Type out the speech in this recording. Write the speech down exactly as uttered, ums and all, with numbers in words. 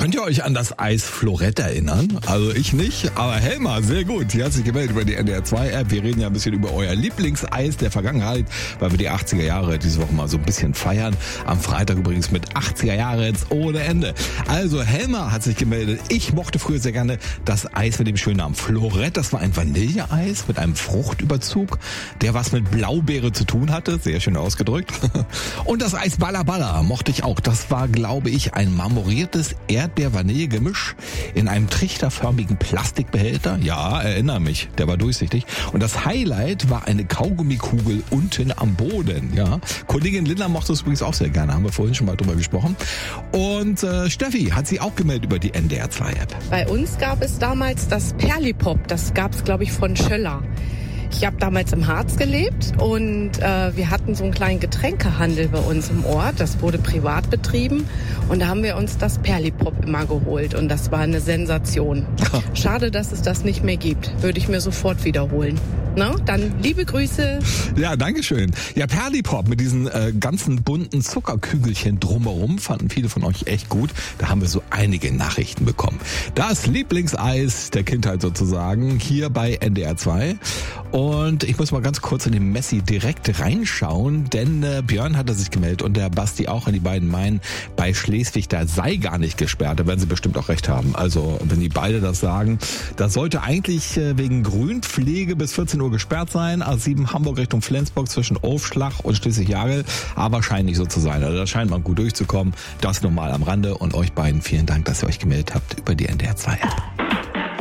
Könnt ihr euch an das Eis Florett erinnern? Also ich nicht, aber Helma, sehr gut. Sie hat sich gemeldet über die N D R zwei App. Wir reden ja ein bisschen über euer Lieblingseis der Vergangenheit, weil wir die achtziger Jahre diese Woche mal so ein bisschen feiern. Am Freitag übrigens mit achtziger Jahre jetzt ohne Ende. Also Helma hat sich gemeldet. Ich mochte früher sehr gerne das Eis mit dem schönen Namen Florett. Das war ein Vanilleeis mit einem Fruchtüberzug, der was mit Blaubeere zu tun hatte. Sehr schön ausgedrückt. Und das Eis Balla Balla mochte ich auch. Das war, glaube ich, ein marmoriertes Erdbeer-Vanille-Gemisch in einem trichterförmigen Plastikbehälter. Ja, erinnere mich, der war durchsichtig. Und das Highlight war eine Kaugummikugel unten am Boden. Ja, Kollegin Linda mochte es übrigens auch sehr gerne, haben wir vorhin schon mal drüber gesprochen. Und äh, Steffi hat sie auch gemeldet über die N D R zwei App. Bei uns gab es damals das Perlipop, das gab es, glaube ich, von Schöller. Ich habe damals im Harz gelebt und äh, wir hatten so einen kleinen Getränkehandel bei uns im Ort. Das wurde privat betrieben und da haben wir uns das Perlipop immer geholt und das war eine Sensation. Schade, dass es das nicht mehr gibt. Würde ich mir sofort wiederholen. Na, dann liebe Grüße. Ja, danke schön. Ja, Perlipop mit diesen äh, ganzen bunten Zuckerkügelchen drumherum fanden viele von euch echt gut. Da haben wir so einige Nachrichten bekommen. Das Lieblingseis der Kindheit sozusagen hier bei N D R zwei. Und ich muss mal ganz kurz in den Messi direkt reinschauen, denn äh, Björn hatte sich gemeldet und der Basti auch, und die beiden meinen, bei Schleswig, da sei gar nicht gesperrt. Da werden sie bestimmt auch recht haben. Also wenn die beide das sagen, da sollte eigentlich äh, wegen Grünpflege bis vierzehn Uhr gesperrt sein. A sieben Hamburg Richtung Flensburg zwischen Aufschlag und Schleswig-Jagel. Aber scheint nicht so zu sein. Also da scheint man gut durchzukommen. Das nur mal am Rande und euch beiden vielen Dank, dass ihr euch gemeldet habt über die N D R zwei App.